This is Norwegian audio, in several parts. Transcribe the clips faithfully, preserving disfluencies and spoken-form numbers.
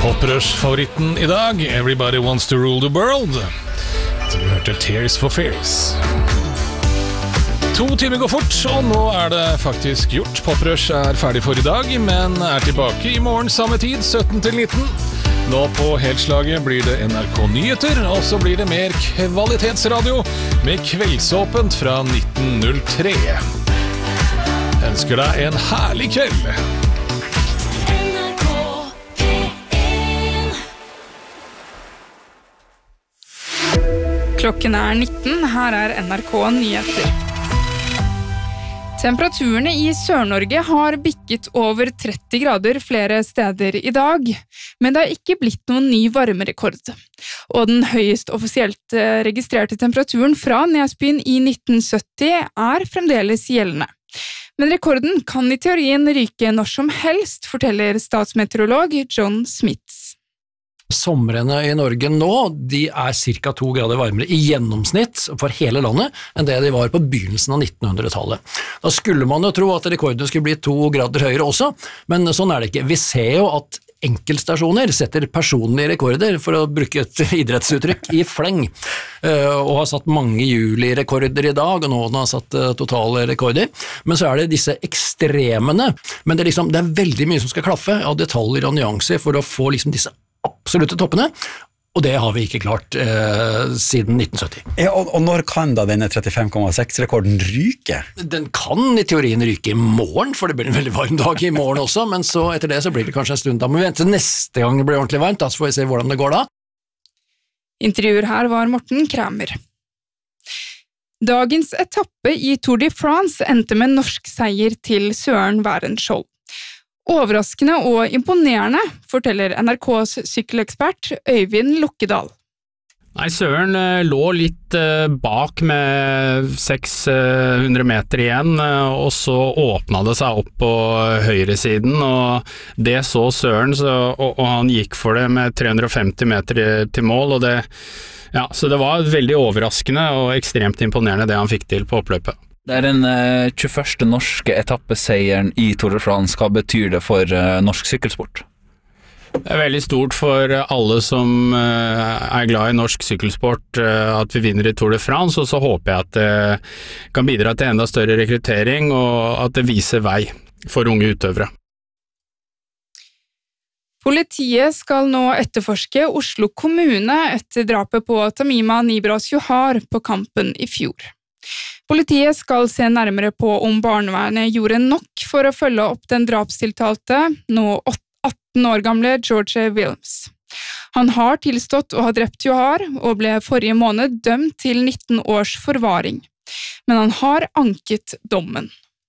Poprush-favoritten i dag, Everybody Wants to Rule the World. Så vi hørte Tears for Fears. To timer går fort, og nå er det faktisk gjort. Poprush er ferdig for i dag, men er tilbake i morgen samme tid, sytten til nitten. Nå på Helslaget blir det N R K Nyheter, og så blir det mer kvalitetsradio med Kveldsåpent fra nitten null tre. Ønsker deg en herlig kveld. Klokken er nitten, her er N R K Nyheter. Temperaturene i Sør-Norge har bikket over tretti grader flere steder i dag, men det har ikke blitt noen ny varmerekord. Og den høyest offisielt registrerte temperaturen fra Nesbyen i nitten sytti er fremdeles gjeldende. Men rekorden kan i teorien ryke når som helst, forteller statsmeteorolog John Smits. Somrene i Norge nå, de er cirka to grader varmere i gjennomsnitt for hele landet enn det de var på begynnelsen av nittenhundretallet. Da skulle man jo tro at rekordene skulle bli to grader høyere også, men sånn er det ikke. Vi ser jo at enkeltstasjoner setter personlige rekorder, for å bruke et idrettsuttrykk, i fleng, og har satt mange juli-rekorder i dag, og noen har satt totale rekorder. Men så er det disse ekstremene, men det er, liksom, det er veldig mye som skal klaffe av detaljer og nyanser for å få liksom disse absolutte toppene, og det har vi ikke klart eh, siden nitten sytti. Ja, og, og når kan da denne trettifem komma seks-rekorden ryke? Den kan i teorien ryke i morgen, for det blir en veldig varm dag i morgen også, men så etter det så blir det kanskje en stund. Da må vi vente neste gang det blir ordentlig varmt, da så får vi se hvordan det går da. Intervjuer her var Morten Kramer. Dagens etappe i Tour de France endte med norsk seier til Søren Werenskiold. Overraskende og imponerende, forteller N R K's sykkelekspert Øyvind Lukkedal. Nei, Søren lå litt bak med seks hundre meter igjen, og så åpnet det seg opp på høyresiden, og det så Søren, så, og, og han gikk for det med tre hundre og femti meter til mål, og det, ja, så det var veldig overraskende og ekstremt imponerende det han fikk til på oppløpet. Det er den uh, tjueførste norske etappeseieren i Tour de France. Hva betyr det for uh, norsk sykkelsport? Det er veldig stort for alle som uh, er glad i norsk sykkelsport uh, at vi vinner i Tour de France, og så håper jeg at det kan bidra til enda større rekruttering og at det viser vei for unge utøvere. Politiet skal nå etterforske Oslo kommune etter drapet på Tamima Nibras Johar på Kampen i fjor. Politiet skal se nærmere på om barnevernet gjorde nok for å følge opp den drapstiltalte, nå atten år gamle George Wilms. Han har tilstått å ha drept Johar og ble forrige måned dømt til nitten års forvaring, men han har anket dommen.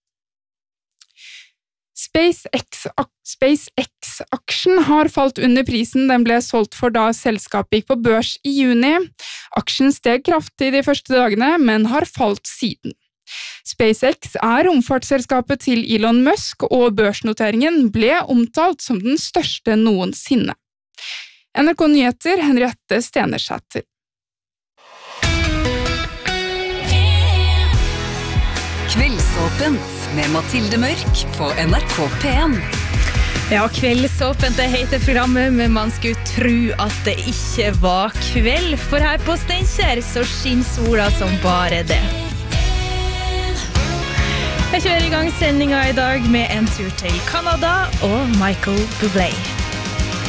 SpaceX-aksjen SpaceX har falt under prisen den ble solgt for da selskapet gikk på børs i juni. Aksjen steg kraftig de første dagene, men har falt siden. SpaceX er romfartsselskapet til Elon Musk, og børsnoteringen ble omtalt som den største noensinne. N R K Nyheter, Henriette Stenersæter. Kveldsåpent med Mathilde Mørk på N R K P en. Ja, Kveldsåpent det heter programmet, men man skulle tro at det ikke var kveld, for her på Steinkjer så skinner sola som bare det. Jeg kjører i gang sendinga i dag med en tur til Canada og Michael Bublé.